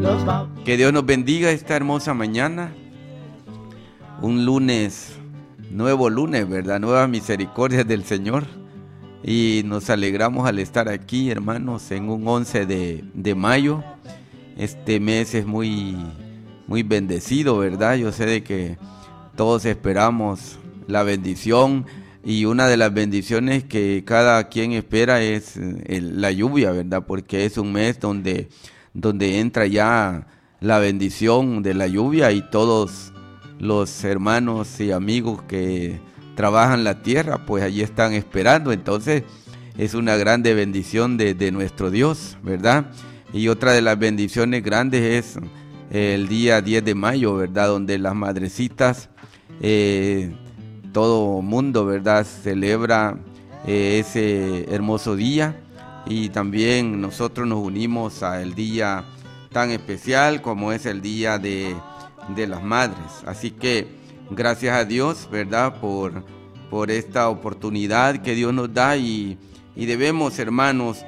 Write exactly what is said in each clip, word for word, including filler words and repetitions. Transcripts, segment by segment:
Que Dios nos bendiga esta hermosa mañana. Un lunes, nuevo lunes, ¿verdad? Nuevas misericordias del Señor. Y nos alegramos al estar aquí, hermanos, en un once de, de mayo. Este mes es muy, muy bendecido, ¿verdad? Yo sé de que todos esperamos la bendición. Y una de las bendiciones que cada quien espera es el, la lluvia, ¿verdad? Porque es un mes donde, donde entra ya la bendición de la lluvia y todos los hermanos y amigos que trabajan la tierra, pues allí están esperando. Entonces es una grande bendición de, de nuestro Dios, ¿verdad? Y otra de las bendiciones grandes es el día diez de mayo, ¿verdad? Donde las madrecitas... Eh, todo mundo, ¿verdad?, celebra eh, ese hermoso día, y también nosotros nos unimos al día tan especial como es el Día de, de las Madres. Así que gracias a Dios, ¿verdad?, por, por esta oportunidad que Dios nos da, y, y debemos, hermanos,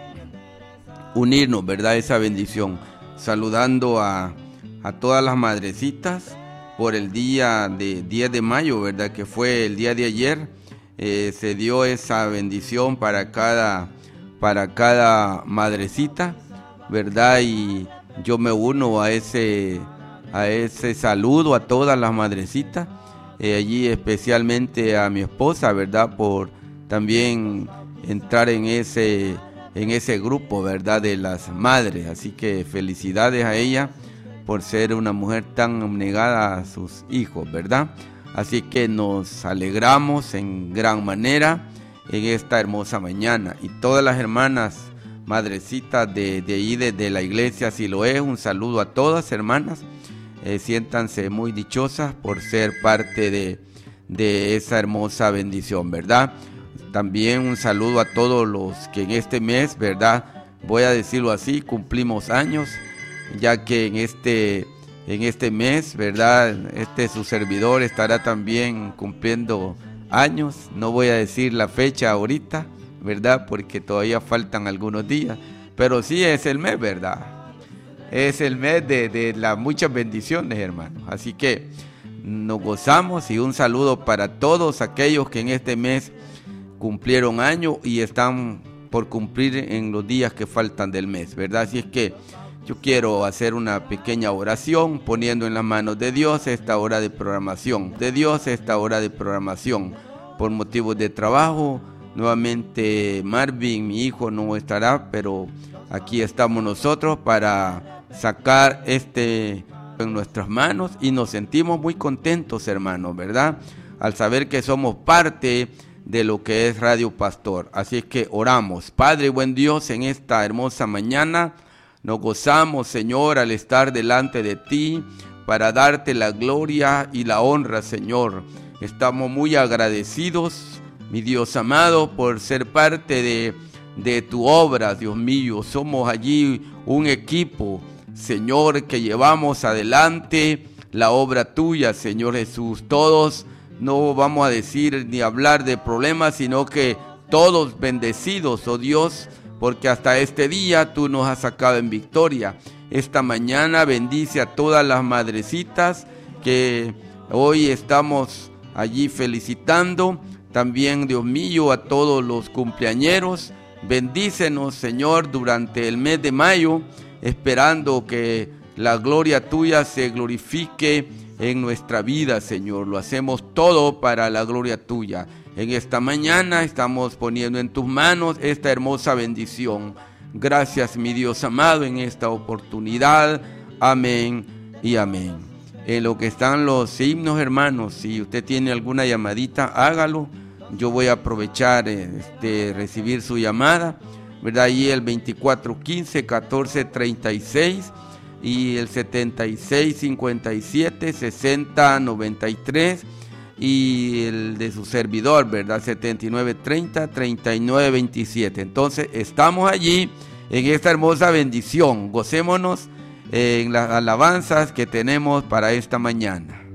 unirnos, ¿verdad?, a esa bendición, saludando a, a todas las madrecitas por el día de diez de mayo, ¿verdad?, que fue el día de ayer. Eh, se dio esa bendición para cada, para cada madrecita, ¿verdad? Y yo me uno a ese, a ese saludo a todas las madrecitas, eh, allí especialmente a mi esposa, ¿verdad?, por también entrar en ese, en ese grupo, ¿verdad?, de las madres. Así que felicidades a ella por ser una mujer tan abnegada a sus hijos, ¿verdad? Así que nos alegramos en gran manera en esta hermosa mañana. Y todas las hermanas madrecitas de, de ahí, de, de la iglesia Siloé, un saludo a todas, hermanas. Eh, siéntanse muy dichosas por ser parte de, de esa hermosa bendición, ¿verdad? También un saludo a todos los que en este mes, ¿verdad?, voy a decirlo así, cumplimos años, ya que en este, en este mes, ¿verdad?, este su servidor estará también cumpliendo años. No voy a decir la fecha ahorita, ¿verdad?, porque todavía faltan algunos días, pero sí es el mes, ¿verdad? Es el mes de, de las muchas bendiciones, hermanos. Así que nos gozamos, y un saludo para todos aquellos que en este mes cumplieron año y están por cumplir en los días que faltan del mes, ¿verdad? Así es que yo quiero hacer una pequeña oración poniendo en las manos de Dios esta hora de programación, de Dios esta hora de programación. Por motivos de trabajo, nuevamente Marvin, mi hijo, no estará, pero aquí estamos nosotros para sacar este en nuestras manos, y nos sentimos muy contentos, hermanos, ¿verdad?, al saber que somos parte de lo que es Radio Pastor. Así es que oramos. Padre, buen Dios, en esta hermosa mañana nos gozamos, Señor, al estar delante de ti para darte la gloria y la honra, Señor. Estamos muy agradecidos, mi Dios amado, por ser parte de, de tu obra, Dios mío. Somos allí un equipo, Señor, que llevamos adelante la obra tuya, Señor Jesús. Todos no vamos a decir ni hablar de problemas, sino que todos bendecidos, oh Dios, porque hasta este día tú nos has sacado en victoria. Esta mañana bendice a todas las madrecitas que hoy estamos allí felicitando. También, Dios mío, a todos los cumpleañeros. Bendícenos, Señor, durante el mes de mayo, esperando que la gloria tuya se glorifique en nuestra vida, Señor. Lo hacemos todo para la gloria tuya. En esta mañana estamos poniendo en tus manos esta hermosa bendición. Gracias, mi Dios amado, en esta oportunidad. Amén y amén. En lo que están los himnos, hermanos, si usted tiene alguna llamadita, hágalo. Yo voy a aprovechar este, recibir su llamada, ¿verdad? Ahí el veinticuatro quince catorce treinta y seis y el setenta y seis cincuenta y siete sesenta noventa y tres. Y el de su servidor, ¿verdad? setenta y nueve treinta treinta y nueve veintisiete. Entonces estamos allí en esta hermosa bendición. Gocémonos en las alabanzas que tenemos para esta mañana.